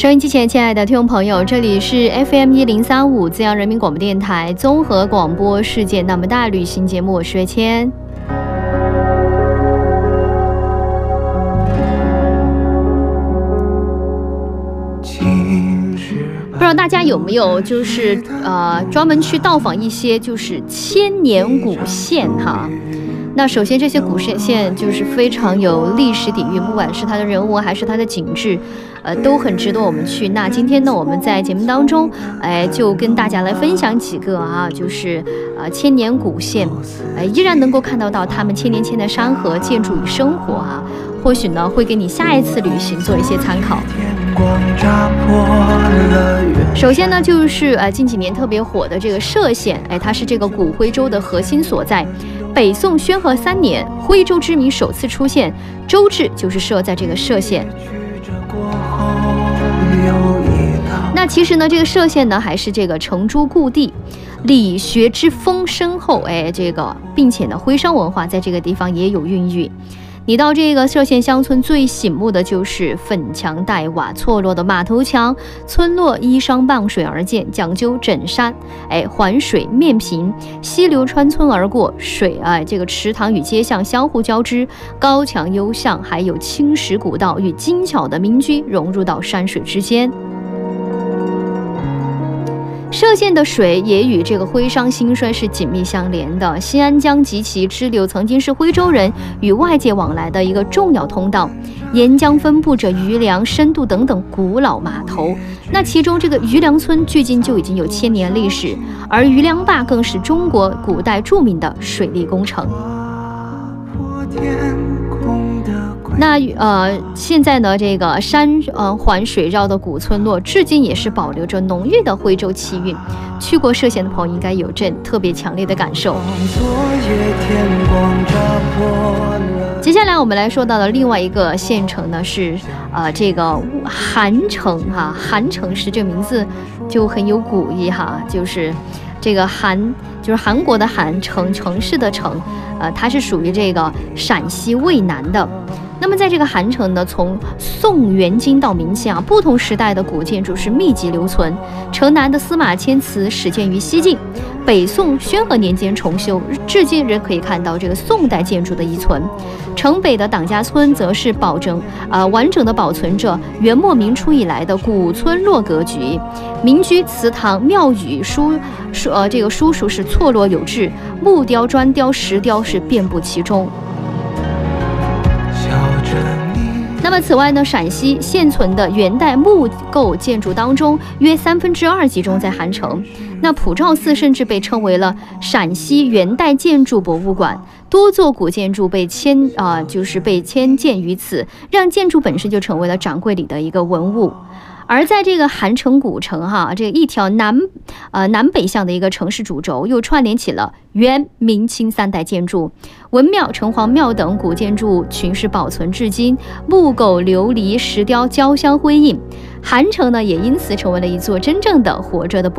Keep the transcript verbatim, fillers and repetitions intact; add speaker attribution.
Speaker 1: 收音机前亲爱的听众朋友，这里是 F M 一零三五资阳人民广播电台综合广播世界那么大旅行节目，我是月谦。不知道大家有没有就是呃专门去到访一些就是千年古县哈？那首先这些古县就是非常有历史底蕴，不管是它的人文还是它的景致，呃都很值得我们去。那今天呢，我们在节目当中，哎，就跟大家来分享几个啊，就是呃千年古县，呃依然能够看到到他们千年前的山河、建筑与生活啊，或许呢会给你下一次旅行做一些参考。首先呢，就是呃近几年特别火的这个歙县，哎，它是这个古徽州的核心所在。北宋宣和三年，徽州之名首次出现，州治就是设在这个歙县。那其实呢，这个歙县呢还是这个成都故地，理学之风深厚，哎，这个并且呢徽商文化在这个地方也有孕育。你到这个歙县乡村，最醒目的就是粉墙黛瓦错落的马头墙，村落依山傍水而建，讲究整山，哎，环水面平，溪流穿村而过，水啊，这个池塘与街巷相互交织，高墙幽巷，还有青石古道与精巧的民居融入到山水之间。歙县的水也与这个徽商兴衰是紧密相连的，新安江及其支流曾经是徽州人与外界往来的一个重要通道，沿江分布着余粮、深度等等古老码头。那其中这个余粮村距今就已经有千年历史，而余粮坝更是中国古代著名的水利工程。那呃，现在呢，这个山呃环水绕的古村落，至今也是保留着浓郁的徽州气韵。去过歙县的朋友应该有这特别强烈的感受。接下来我们来说到的另外一个县城呢，是呃这个韩城哈。韩城市这名字就很有古意哈，就是这个韩就是韩国的韩，城城市的城，呃，它是属于这个陕西渭南的。那么在这个韩城呢，从宋元金到明清啊，不同时代的古建筑是密集留存。城南的司马迁祠始建于西晋，北宋宣和年间重修，至今仍可以看到这个宋代建筑的遗存。城北的党家村则是保证呃完整的保存着元末明初以来的古村落格局，民居、祠堂、庙宇、书书呃这个书属是错落有致，木雕、砖雕、石雕是遍布其中。那么此外呢，陕西现存的元代木构建筑当中，约三分之二集中在韩城。那普照寺甚至被称为了陕西元代建筑博物馆，多座古建筑被迁啊、呃，就是被迁建于此，让建筑本身就成为了掌柜里的一个文物。而在这个韩城古城哈，这一条南呃南北向的一个城市主轴，又串联起了元、明、清三代建筑，文庙、城隍庙等古建筑群是保存至今，木构、琉璃、石雕交相辉映。韩城呢，也因此成为了一座真正的活着的博